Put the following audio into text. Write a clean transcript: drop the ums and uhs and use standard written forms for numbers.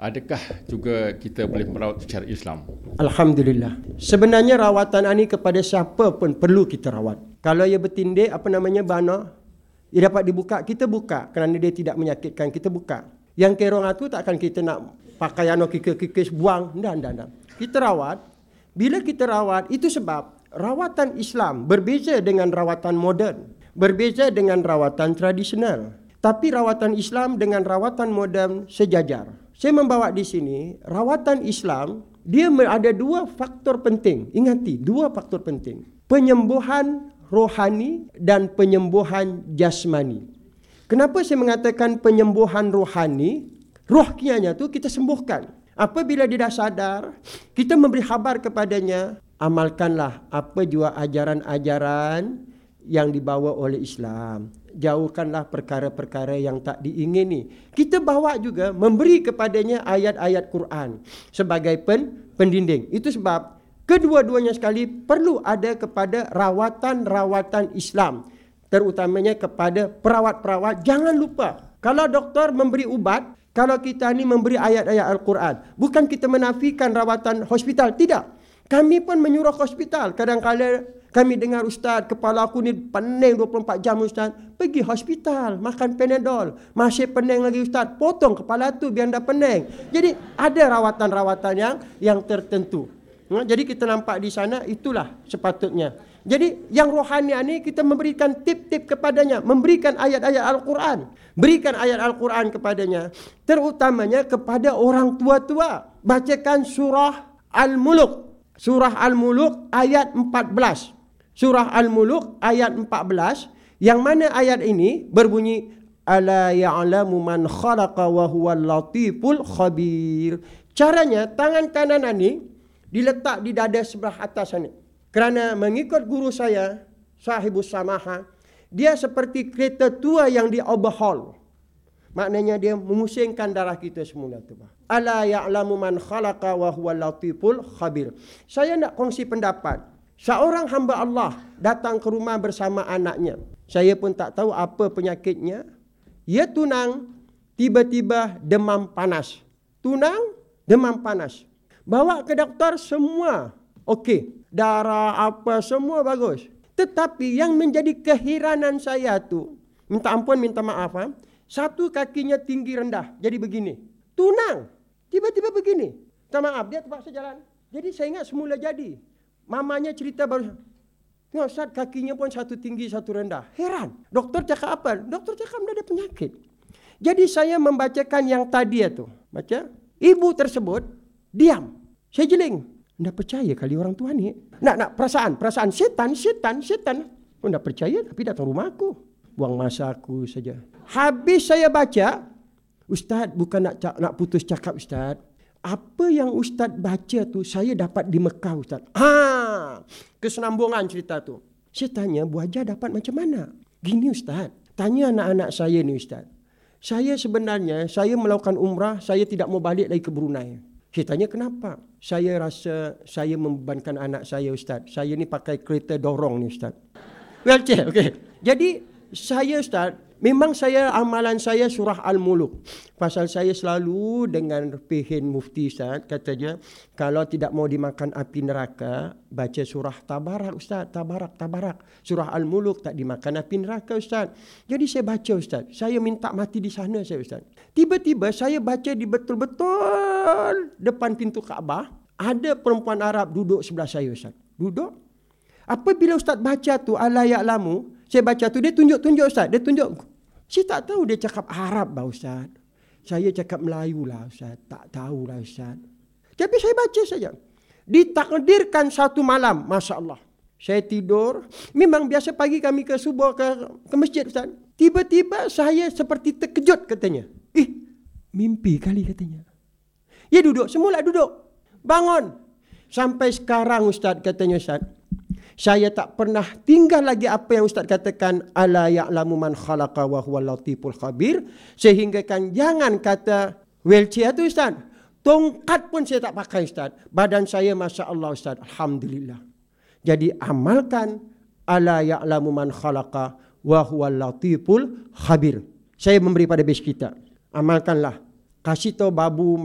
Adakah juga kita boleh merawat secara Islam? Alhamdulillah. Sebenarnya rawatan ini kepada siapa pun perlu kita rawat. Kalau ia bertindik, bana, ia dapat dibuka, kita buka. Kerana dia tidak menyakitkan, kita buka. Yang kerong itu takkan kita nak pakai kikis buang. Tak. Kita rawat. Bila kita rawat, itu sebab rawatan Islam berbeza dengan rawatan moden. Berbeza dengan rawatan tradisional. Tapi rawatan Islam dengan rawatan moden sejajar. Saya membawa di sini, rawatan Islam, dia ada dua faktor penting. Ingati, dua faktor penting. Penyembuhan rohani dan penyembuhan jasmani. Kenapa saya mengatakan penyembuhan rohani? Rohnya tu kita sembuhkan. Apabila dia dah sadar, kita memberi khabar kepadanya, amalkanlah apa jua ajaran-ajaran yang dibawa oleh Islam. Jauhkanlah perkara-perkara yang tak diingini. Kita bawa juga memberi kepadanya ayat-ayat Quran sebagai pendinding. Itu sebab kedua-duanya sekali perlu ada kepada rawatan-rawatan Islam. Terutamanya kepada perawat-perawat. Jangan lupa, kalau doktor memberi ubat, kalau kita ni memberi ayat-ayat Al-Quran, bukan kita menafikan rawatan hospital, tidak. Kami pun menyuruh hospital. Kadang-kadang kami dengar, ustaz, kepala aku ni pening 24 jam ustaz. Pergi hospital, makan Panadol. Masih pening lagi ustaz, potong kepala tu biar dah pening. Jadi ada rawatan-rawatan yang tertentu. Jadi kita nampak di sana, itulah sepatutnya. Jadi yang rohani ini kita memberikan tip-tip kepadanya. Memberikan ayat-ayat Al-Quran. Berikan ayat Al-Quran kepadanya. Terutamanya kepada orang tua-tua. Bacakan surah Al-Muluk. Surah Al-Muluk ayat 14. Surah Al-Muluk ayat 14. Yang mana ayat ini berbunyi, Ala ya'lamu man khalaqa wa huwal latiful khabir. Caranya, tangan kanan ini diletak di dada sebelah atas ini. Kerana mengikut guru saya, Sahibus Samaha, dia seperti kereta tua yang di-overhaul. Maknanya dia memusingkan darah kita semula tu. Ala ya'lamu man khalaqa wa huwal latiful khabir. Saya nak kongsi pendapat. Seorang hamba Allah datang ke rumah bersama anaknya. Saya pun tak tahu apa penyakitnya. Ia tunang, tiba-tiba demam panas. Tunang, demam panas. Bawa ke doktor, semua okey. Darah apa semua bagus. Tetapi yang menjadi keheranan saya tu, minta ampun, minta maaf, satu kakinya tinggi rendah. Jadi begini. Tunang. Tiba-tiba begini. Minta maaf, dia terpaksa jalan. Jadi saya ingat semula jadi. Mamanya cerita baru. Tengok Ustaz, kakinya pun satu tinggi, satu rendah. Heran. Doktor cakap apa? Doktor cakap dia ada penyakit. Jadi saya membacakan yang tadi tu. Baca. Ibu tersebut diam. Saya jeling. Tidak percaya kali orang tua ni. Nak perasaan setan. Pun tak percaya tapi datang rumah aku. Buang masa aku saja. Habis saya baca, Ustaz, bukan nak putus cakap Ustaz. Apa yang Ustaz baca tu saya dapat di Mekah Ustaz. Kesenambungan cerita tu. Saya tanya, Bu Hajar dapat macam mana? Gini Ustaz, tanya anak-anak saya ni Ustaz. Saya sebenarnya, saya melakukan umrah, saya tidak mau balik lagi ke Brunei. Saya tanya kenapa? Saya rasa saya membebankan anak saya Ustaz. Saya ni pakai kereta dorong ni Ustaz. Wheelchair, okey. Jadi saya Ustaz, memang amalan saya surah Al-Muluk. Pasal saya selalu dengan pihin mufti Ustaz, katanya kalau tidak mau dimakan api neraka, baca surah Tabarak Ustaz, Tabarak. Surah Al-Muluk tak dimakan api neraka Ustaz. Jadi saya baca Ustaz, saya minta mati di sana saya Ustaz. Tiba-tiba saya baca di betul-betul depan pintu Kaabah, ada perempuan Arab duduk sebelah saya Ustaz. Duduk. Apabila Ustaz baca tu, Ala ya'lamu, saya baca tu, dia tunjuk-tunjuk Ustaz. Dia tunjuk. Saya tak tahu dia cakap Arab lah Ustaz. Saya cakap Melayu lah Ustaz. Tak tahulah Ustaz. Tapi saya baca saja. Ditakdirkan satu malam, Masya Allah. Saya tidur. Memang biasa pagi kami ke subuh ke masjid Ustaz. Tiba-tiba saya seperti terkejut katanya. Mimpi kali katanya. Ya duduk, semula duduk. Bangun. Sampai sekarang Ustaz katanya Ustaz. Saya tak pernah tinggal lagi apa yang Ustaz katakan, Ala ya'lamu man khalaqa wa huwal latiful khabir. Sehingga kan jangan kata wheelchair tu Ustaz. Tongkat pun saya tak pakai Ustaz. Badan saya Masya Allah Ustaz. Alhamdulillah. Jadi amalkan Ala ya'lamu man khalaqa wa huwal latiful khabir. Saya memberi pada base kita. Amalkanlah. Kasih tahu babu